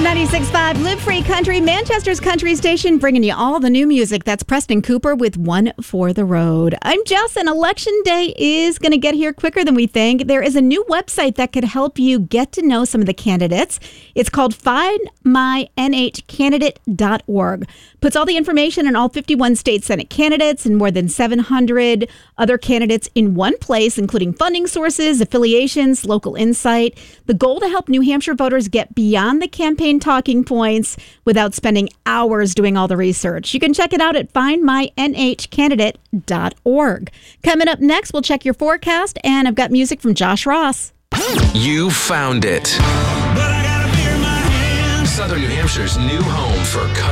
96.5 Live Free Country, Manchester's country station, bringing you all the new music. That's Preston Cooper with One for the Road. I'm Jess, and Election Day is going to get here quicker than we think. There is a new website that could help you get to know some of the candidates. It's called FindMyNHCandidate.org. Puts all the information on all 51 state Senate candidates and more than 700 other candidates in one place, including funding sources, affiliations, local insight. The goal to help New Hampshire voters get beyond the campaign talking points without spending hours doing all the research. You can check it out at findmynhcandidate.org. Coming up next, we'll check your forecast, and I've got music from Josh Ross. You found it. Southern New Hampshire's new home for country.